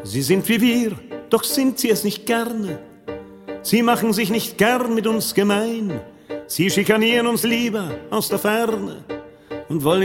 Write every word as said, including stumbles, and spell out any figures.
Sie sind wie wir, doch sind sie es nicht gerne. Sie machen sich nicht gern mit uns gemein. Sie schikanieren uns lieber aus der Ferne und wollen